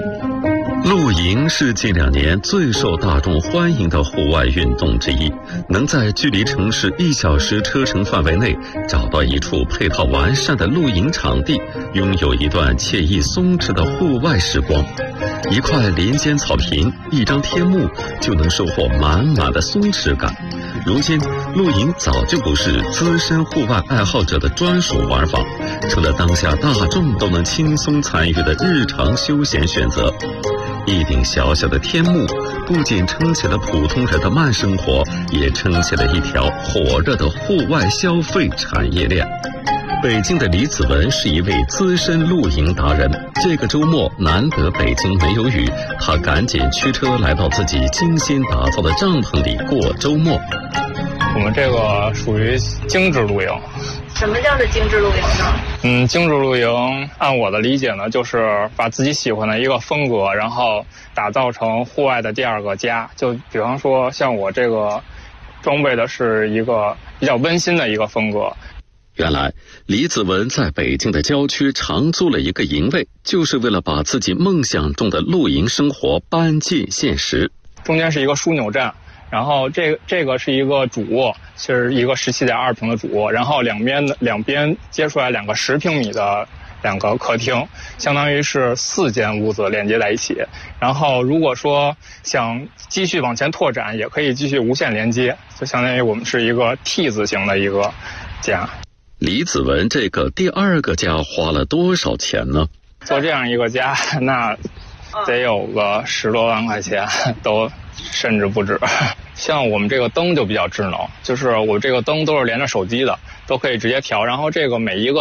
露营是近2年最受大众欢迎的户外运动之一，能在距离城市1小时车程范围内找到一处配套完善的露营场地，拥有一段惬意松弛的户外时光。一块林间草坪，一张天幕，就能收获满满的松弛感。如今，露营早就不是资深户外爱好者的专属玩法，成了当下大众都能轻松参与的日常休闲选择。一顶小小的天幕，不仅撑起了普通人的慢生活，也撑起了一条火热的户外消费产业链。北京的李子文是一位资深露营达人，这个周末难得北京没有雨，他赶紧驱车来到自己精心打造的帐篷里过周末。 我们这个属于精致露营。 什么叫做精致露营呢？ 精致露营按我的理解呢，就是把自己喜欢的一个风格，然后打造成户外的第二个家。就比方说像我这个装备的是一个比较温馨的一个风格。 原来李子文在北京的郊区长租了一个营位，就是为了把自己梦想中的露营生活搬进现实。 中间是一个枢纽站，然后这个是一个主卧，是一个17.2平的主卧，然后两边接出来2个10平米的2个客厅，相当于是4间屋子连接在一起。然后如果说想继续往前拓展，也可以继续无限连接，就相当于我们是一个 T 字形的一个家。 李子文这个第2个家花了多少钱呢？ 做这样一个家，那得有个10多万块钱，都甚至不止。像我们这个灯就比较智能，就是我这个灯都是连着手机的，都可以直接调，然后这个每一个